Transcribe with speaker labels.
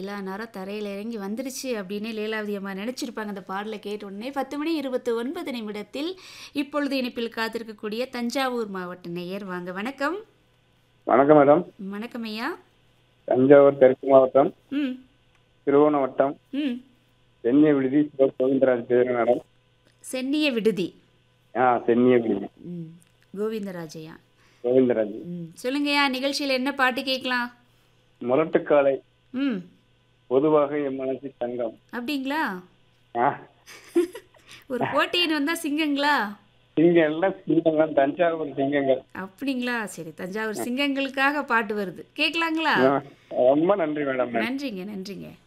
Speaker 1: நிலா நேரம் தரையில் இறங்கி வந்துருச்சு அப்படின்னு லீலாவதி அம்மா நினச்சிருப்பாங்க அந்த பாடலை கேட்ட உடனே. 10:29 இப்பொழுது இணைப்பில் காத்திருக்கக்கூடிய தஞ்சாவூர் மாவட்ட நேயர் வாங்க. வணக்கம்.
Speaker 2: வணக்கம் மேடம்.
Speaker 1: வணக்கம் ஐயா.
Speaker 2: தஞ்சாவூர் தெற்கு மாவட்டம்
Speaker 1: ம்
Speaker 2: திருவோணம் வட்டம்
Speaker 1: ம்
Speaker 2: சென்னிய விடுதி கோவிந்தராஜ் பேசுறேன் மேடம்.
Speaker 1: சென்னிய விடுதி.
Speaker 2: சென்னிய விடுதி
Speaker 1: ம் கோவிந்தராஜையா.
Speaker 2: கோவிந்தராஜ்.
Speaker 1: சொல்லுங்கய்யா, நிகழ்ச்சியில் என்ன பாட்டு கேட்கலாம்?
Speaker 2: முரட்டுக்காலை
Speaker 1: ம்
Speaker 2: பொதுவாக என் மனசு தங்கம்.
Speaker 1: அப்படிங்களா?
Speaker 2: ஆ,
Speaker 1: ஒரு போட்டின்னு வந்தால் சிங்கங்களா?
Speaker 2: சிங்கம் எல்லாம் சிங்கங்கள், தஞ்சாவூர் சிங்கங்கள்.
Speaker 1: அப்படிங்களா? சரி, தஞ்சாவூர் சிங்கங்களுக்காக பாட்டு வருது, கேட்கலாங்களா?
Speaker 2: ரொம்ப நன்றி மேடம்.
Speaker 1: நன்றிங்க நன்றிங்க.